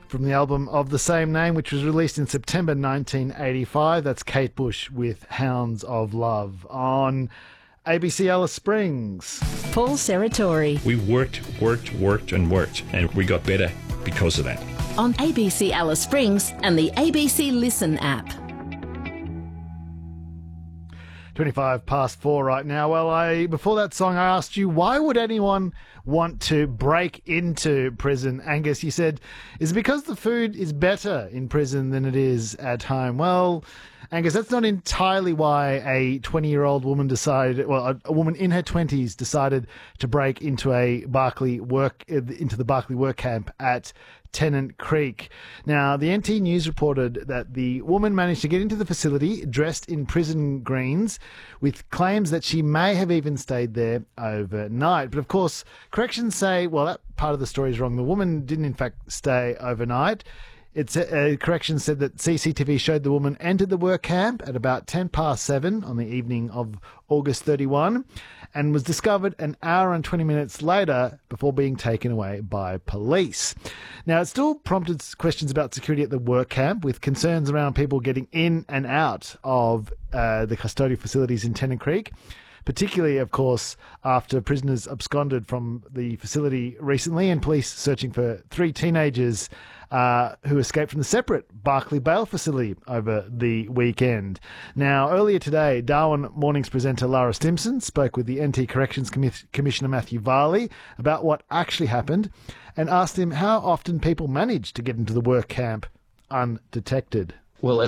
from the album of the same name, which was released in September 1985. That's Kate Bush with Hounds of Love on ABC Alice Springs. Paul Serratori. We worked, and we got better because of that. On ABC Alice Springs and the ABC Listen app. 4 right now. Well, before that song, I asked you, why would anyone want to break into prison? Angus, you said, is it because the food is better in prison than it is at home? Well, Angus, that's not entirely why a 20-year-old woman decided, well, a woman in her 20s decided to break into the Barclay work camp at Tennant Creek. Now, the NT News reported that the woman managed to get into the facility dressed in prison greens with claims that she may have even stayed there overnight. But of course, corrections say, well, that part of the story is wrong. The woman didn't in fact stay overnight. Corrections said that CCTV showed the woman entered the work camp at about 7:10 on the evening of August 31 and was discovered an hour and 20 minutes later before being taken away by police. Now, it still prompted questions about security at the work camp, with concerns around people getting in and out of the custodial facilities in Tennant Creek, particularly, of course, after prisoners absconded from the facility recently and police searching for 3 teenagers who escaped from the separate Barclay Bail facility over the weekend. Now, earlier today, Darwin Mornings presenter Lara Stimson spoke with the NT Corrections Commissioner Matthew Varley about what actually happened and asked him how often people manage to get into the work camp undetected. Well,